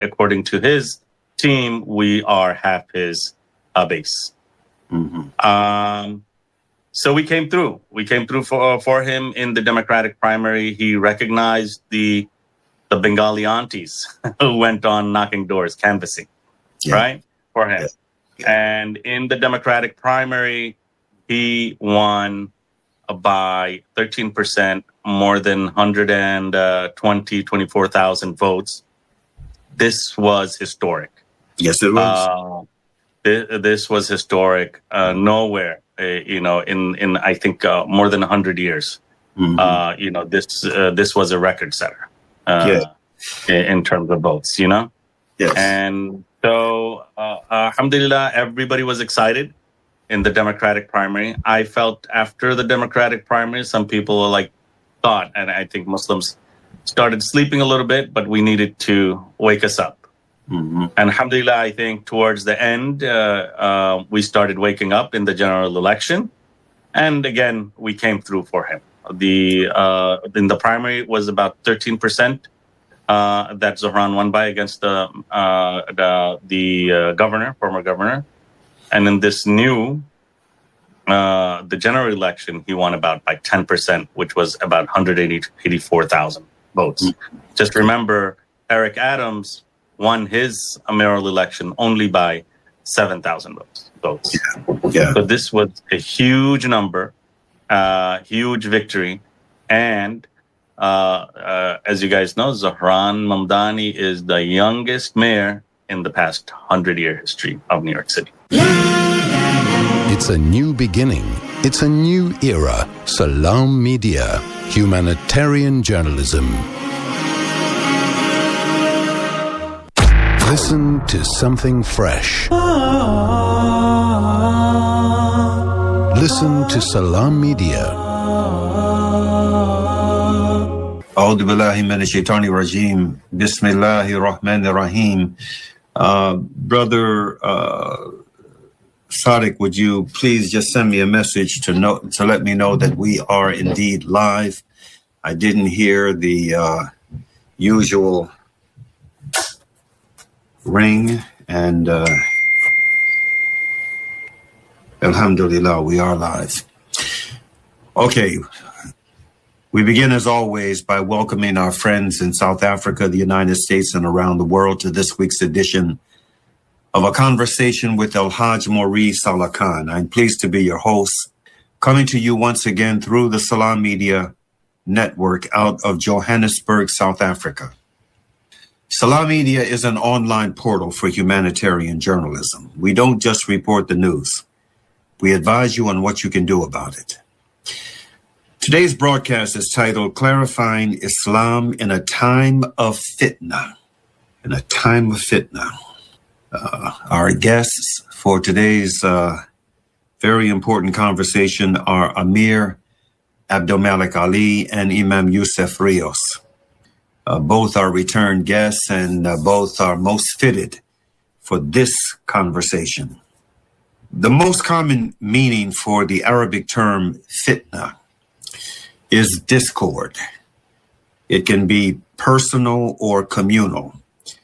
according to his team, we are half his base. So we came through. We came through for him in the Democratic primary. He recognized the Bengali aunties who went on knocking doors, canvassing, right, for him. And in the Democratic primary, he won by 13%, more than 24,000 votes. This was historic. Yes, it was. This was historic. Nowhere, in I think more than 100 years. This was a record setter in terms of votes. Yes. And so, alhamdulillah, everybody was excited in the Democratic primary. I felt after the Democratic primary, some people thought, and I think Muslims started sleeping a little bit, but we needed to wake us up. And alhamdulillah, I think towards the end, we started waking up in the general election. And again, we came through for him. In the primary was about 13%. That Zohran won by against the governor, former governor. And in this new, the general election, he won about by 10%, which was about 184,000 votes. Just remember, Eric Adams won his mayoral election only by 7,000 votes. So this was a huge number, huge victory. And as you guys know, Zohran Mamdani is the youngest mayor in the past 100-year history of New York City. It's a new beginning. It's a new era. Salam Media, humanitarian journalism. Listen to something fresh. Listen to Salam Media. A'udhu billahi minash shaitani rajim. Bismillahir rahmanir rahim. Brother Sadiq, would you please just send me a message to let me know that we are indeed live? I didn't hear the usual ring, and alhamdulillah, we are live. Okay. We begin, as always, by welcoming our friends in South Africa, the United States, and around the world to this week's edition of A Conversation with El-Hajj Maurice Salah Khan. I'm pleased to be your host, coming to you once again through the Salam Media Network out of Johannesburg, South Africa. Salam Media is an online portal for humanitarian journalism. We don't just report the news. We advise you on what you can do about it. Today's broadcast is titled Clarifying Islam in a Time of Fitna. In a time of fitna. Our guests for today's very important conversation are Amir Abdulmalik Ali and Imam Yusuf Rios. Both are return guests, and both are most fitted for this conversation. The most common meaning for the Arabic term fitna is discord. It can be personal or communal,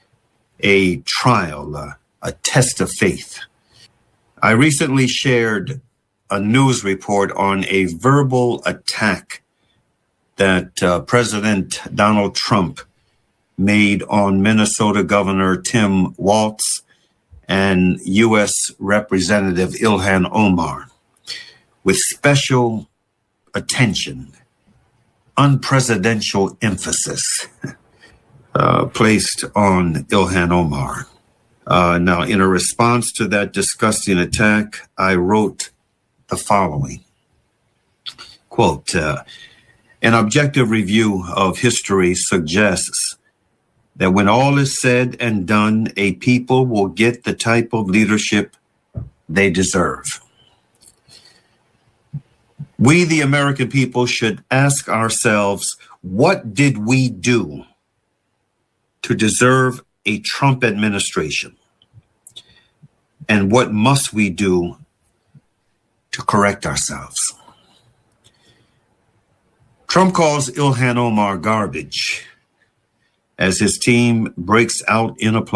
a trial, a test of faith. I recently shared a news report on a verbal attack that President Donald Trump made on Minnesota Governor Tim Walz and U.S. Representative Ilhan Omar, with special attention, unpresidential emphasis placed on Ilhan Omar. Now, in a response to that disgusting attack, I wrote the following, quote, an objective review of history suggests that when all is said and done, a people will get the type of leadership they deserve. We, the American people, should ask ourselves, what did we do to deserve a Trump administration? And what must we do to correct ourselves? Trump calls Ilhan Omar garbage. as his team breaks out in applause.